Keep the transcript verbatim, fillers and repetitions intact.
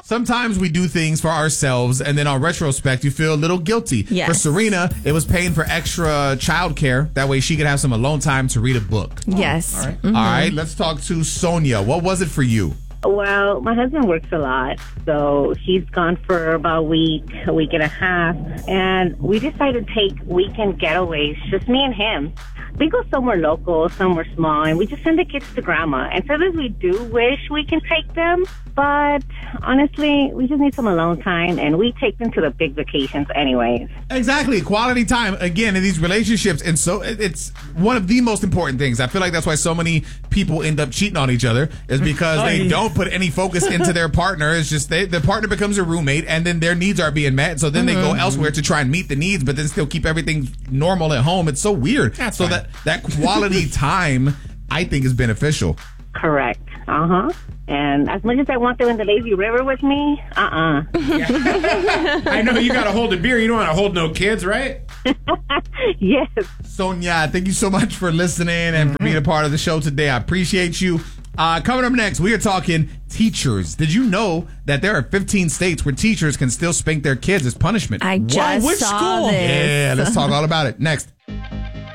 Sometimes we do things for ourselves, and then on retrospect, you feel a little guilty. Yes. For Serena, it was paying for extra childcare. That way she could have some alone time to read a book. Yes. All right. Mhm. All right, let's talk to Sonia. What was it for you? Well, my husband works a lot, so he's gone for about a week, a week and a half, and we decided to take weekend getaways, just me and him. We go somewhere local, somewhere small, and we just send the kids to grandma. And sometimes we do wish we can take them, but honestly, we just need some alone time, and we take them to the big vacations anyways. Exactly. Quality time, again, in these relationships. And so it's one of the most important things. I feel like that's why so many people end up cheating on each other, is because Oh, they yeah. don't put any focus into their partner. It's just they, the partner becomes a roommate, and then their needs are being met. So then they go elsewhere to try and meet the needs, but then still keep everything normal at home. It's so weird. That's so fine. that, that quality time, I think, is beneficial. Correct. Uh-huh. And as much as I want them in the lazy river with me, uh-uh. I know you got to hold a beer. You don't want to hold no kids, right? Yes. Sonia, thank you so much for listening and for being a part of the show today. I appreciate you. Uh, coming up next, we are talking teachers. Did you know that there are fifteen states where teachers can still spank their kids as punishment? I just Which saw school? this. Yeah, let's talk all about it next.